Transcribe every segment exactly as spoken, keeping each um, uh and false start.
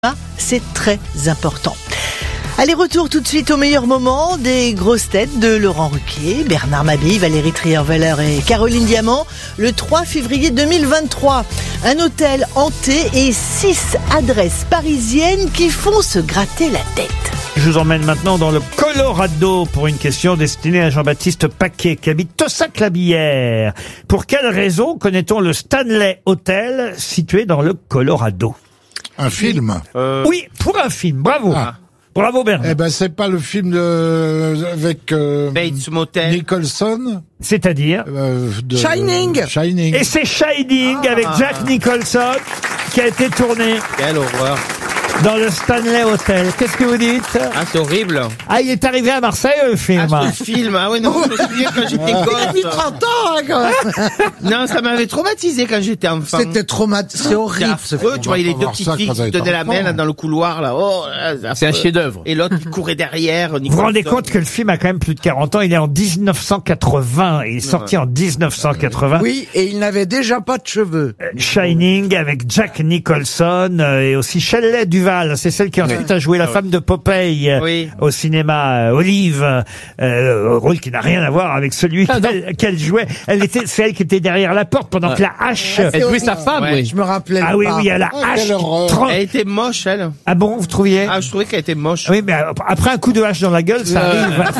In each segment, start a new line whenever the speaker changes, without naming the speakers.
Ah, c'est très important. Allez, retour tout de suite au meilleur moment des grosses têtes de Laurent Ruquier, Bernard Mabille, Valérie Trierweiler et Caroline Diamant. Le trois février deux mille vingt-trois, un hôtel hanté et six adresses parisiennes qui font se gratter la tête.
Je vous emmène maintenant dans le Colorado pour une question destinée à Jean-Baptiste Paquet qui habite Tossac-la-Bière. Pour quelle raison connaît-on le Stanley Hotel situé dans le Colorado ?
Un film
euh... Oui, pour un film, bravo. Ah. Bravo Bernard.
Eh ben c'est pas le film de avec euh,
Bates Motel.
Nicholson.
C'est-à-dire
euh, de,
Shining.
Euh, Shining.
Et c'est Shining ah. avec Jack Nicholson qui a été tourné.
Quelle horreur.
Dans le Stanley Hotel. Qu'est-ce que vous dites?
Ah, c'est horrible.
Ah, il est arrivé à Marseille, le film.
Ah, ce film. Ah, ouais, non, je me souviens quand j'étais gosse.
Il a mis trente ans, hein, quand même.
Non, ça m'avait traumatisé quand j'étais enfant.
C'était traumatisé. C'est horrible.
C'est affreux. Tu vois, les deux petites filles qui se donnaient la main, là, dans le couloir, là. Oh,
c'est un chef-d'œuvre.
Et l'autre qui courait derrière.
Vous vous rendez compte que le film a quand même plus de quarante ans. Il est en dix-neuf cent quatre-vingts. Il est sorti ouais. en dix-neuf cent quatre-vingts.
Oui, et il n'avait déjà pas de cheveux.
Shining avec Jack Nicholson et aussi Shelley Duvall. C'est celle qui ensuite a joué la femme de Popeye
oui.
au cinéma, euh, Olive, euh, rôle qui n'a rien à voir avec celui ah, qu'elle, qu'elle jouait. Elle était, c'est elle qui était derrière la porte pendant ah. que la hache.
Elle jouait sa femme,
ouais.
oui.
Je me rappelais.
Ah oui,
pas.
oui, elle a la
ah,
hache.
Trente...
Elle était moche, elle.
Ah bon, vous trouviez?
Ah, je trouvais qu'elle était moche.
Oui, mais après un coup de hache dans la gueule, ça
euh...
arrive.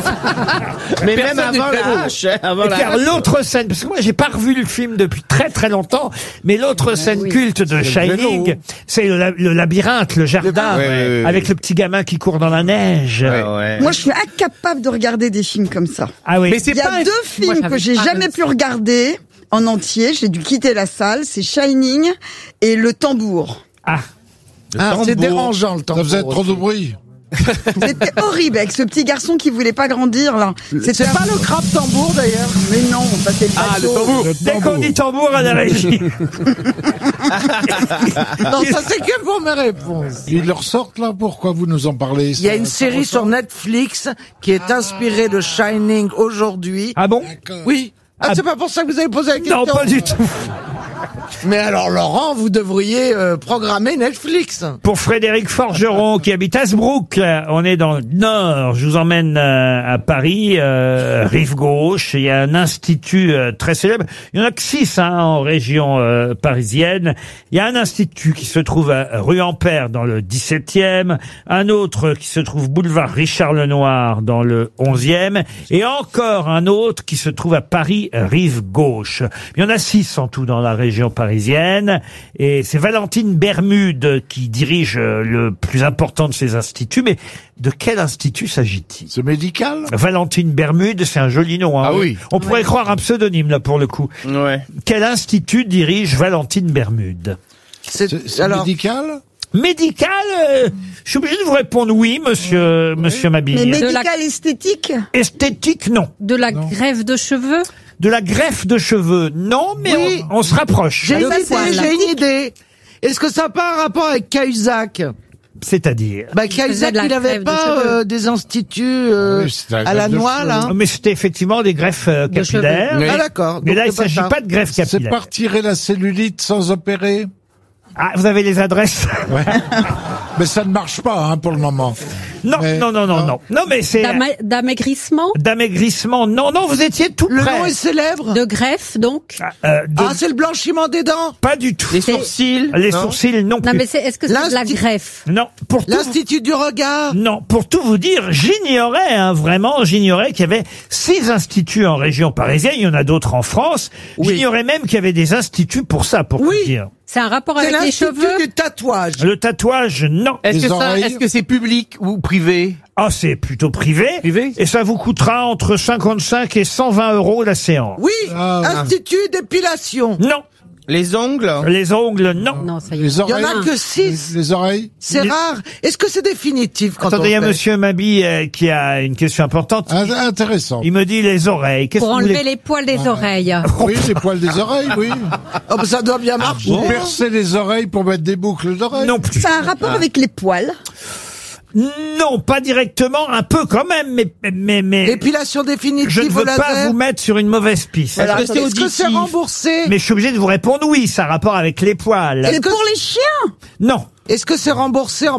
mais même avant la hache, avant la
car
hache.
l'autre scène, parce que moi j'ai pas revu le film depuis très très longtemps, mais l'autre scène oui. culte de Shining, c'est le, le labyrinthe, le jardin,
oui, oui, oui,
avec
oui.
le petit gamin qui court dans la neige.
Ouais, ouais.
Moi, je suis incapable de regarder des films comme ça.
Ah oui.
Mais c'est
Il y a
pas
deux films Moi, que j'ai jamais pu regarder en entier. J'ai dû quitter la salle. C'est Shining et Le Tambour.
Ah.
Ah, c'est dérangeant le tambour.
Ça faisait trop de bruit.
C'était horrible avec ce petit garçon qui voulait pas grandir là.
C'était c'est pas le crabe tambour d'ailleurs.
Mais non, ça c'est le
Ah, le
bateau.
tambour.
Le Dès qu'on dit tambour à la régie.
Non, ça c'est que pour mes réponses.
Ils leur sortent là, pourquoi vous nous en parlez?
Il y a une série sur Netflix qui est inspirée de Shining aujourd'hui.
Ah bon?
Oui. Ah,
ah,
c'est pas pour ça que vous avez posé la question?
Non, pas du tout.
Mais alors, Laurent, vous devriez euh, programmer Netflix.
Pour Frédéric Forgeron, qui habite Hasbrook, on est dans le Nord. Je vous emmène euh, à Paris, euh, rive gauche. Il y a un institut euh, très célèbre. Il y en a que six hein, en région euh, parisienne. Il y a un institut qui se trouve à rue Ampère dans le dix-septième, un autre qui se trouve boulevard Richard Lenoir dans le onzième, et encore un autre qui se trouve à Paris, rive gauche. Il y en a six en tout dans la région parisienne, et c'est Valentine Bermude qui dirige le plus important de ces instituts. Mais de quel institut s'agit-il?
C'est médical?
Valentine Bermude, c'est un joli nom. Hein.
Ah oui.
On pourrait ouais. croire un pseudonyme là pour le coup.
Ouais.
Quel institut dirige Valentine Bermude?
C'est, c'est, c'est alors... médical?
Médical, euh, je suis obligé de vous répondre oui, monsieur, oui. monsieur Mabille.
Mais médical la... esthétique?
Esthétique, non.
De la
non.
greffe de cheveux?
De la greffe de cheveux, non, mais
oui.
on, on se rapproche.
J'ai une idée, j'ai une idée. Est-ce que ça n'a pas un rapport avec Cahuzac?
C'est-à-dire?
Bah, Cahuzac, il n'avait pas euh, des instituts euh,
oui,
à la noix, là.
Mais c'était effectivement des greffes euh, capillaires.
Oui. Ah d'accord.
Mais là, il ne s'agit pas de greffe capillaire.
C'est pas retirer la cellulite sans opérer?
Ah, vous avez les adresses?
Ouais. Mais ça ne marche pas, hein, pour le moment.
Non,
mais,
non, non, non, non, non. Non, mais c'est...
D'ama- d'amaigrissement?
D'amaigrissement, non, non, vous étiez tout
le
près.
Le nom est célèbre?
De greffe, donc?
Ah, euh, de...
ah c'est le blanchiment des dents?
Pas du tout.
Les sourcils?
Les
non.
sourcils, non plus.
Non, mais c'est, est-ce que c'est de la greffe?
Non, pour tout...
L'Institut du regard?
Non, pour tout vous dire, j'ignorais, hein, vraiment, j'ignorais qu'il y avait six instituts en région parisienne, il y en a d'autres en France. Oui. J'ignorais même qu'il y avait des instituts pour ça, pour
oui.
vous dire.
C'est un rapport
c'est
avec les cheveux?
C'est l'Institut du tatouage.
Le tatouage, non.
Est-ce que, ça, est-ce que c'est public ou privé?
Ah, c'est plutôt privé.
Privé.
Et ça vous coûtera entre cinquante-cinq et cent vingt euros la séance.
Oui,
ah,
Institut d'épilation.
Non.
Les ongles?
Les ongles, non.
Non, ça y est.
Les oreilles?
Il y en a que six.
Les, les oreilles?
C'est
les...
rare. Est-ce que c'est définitif quand
Attendez, il y a
fait?
monsieur Mabille euh, qui a une question importante.
Ah, intéressant.
Il me dit les oreilles. Qu'est-ce
Pour
que
enlever
vous voulez...
les poils des
ah.
oreilles.
Oui, les poils des oreilles, oui.
Oh, bah, ça doit bien marcher.
Vous percez les oreilles pour mettre des boucles d'oreilles?
Non plus.
Ça a un rapport ah. avec les poils?
Non, pas directement, un peu quand même, mais mais mais.
L'épilation définitive
je ne veux
au laser.
pas vous mettre sur une mauvaise piste.
Alors,
Est-ce que c'est
est-ce que c'est remboursé?
Mais je suis obligé de vous répondre oui, ça a rapport avec les poils.
C'est pour les chiens?
Non.
Est-ce que c'est remboursé en